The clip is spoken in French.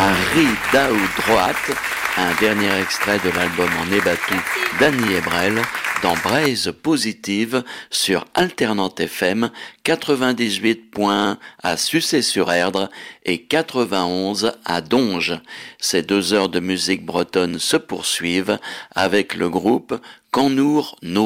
un Ridaou droite, un dernier extrait de l'album En Ébatu d'Annie Ebrel dans Braise Positive sur Alternante FM 98.1 à Sucé-sur-Erdre et 91 à Donge. Ces 2 heures de musique bretonne se poursuivent avec le groupe Cannour No.